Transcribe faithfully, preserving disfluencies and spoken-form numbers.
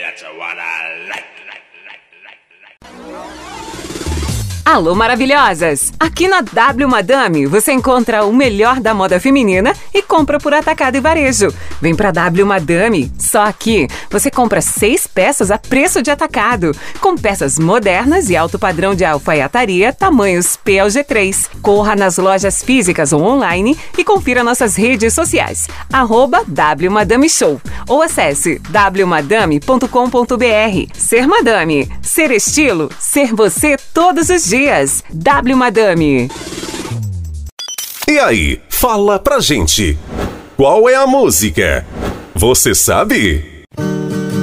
That's what I like, like, like, like, like. Alô, maravilhosas! Aqui na W Madame você encontra o melhor da moda feminina e compra por atacado e varejo. Vem pra W Madame, só aqui você compra seis peças a preço de atacado, com peças modernas e alto padrão de alfaiataria, tamanhos P ao G três. Corra nas lojas físicas ou online e confira nossas redes sociais, arroba W Madame Show, ou acesse w madame ponto com ponto b r. Ser Madame, ser estilo, ser você todos os dias. W Madame. E aí, fala pra gente. Qual é a música? Você sabe?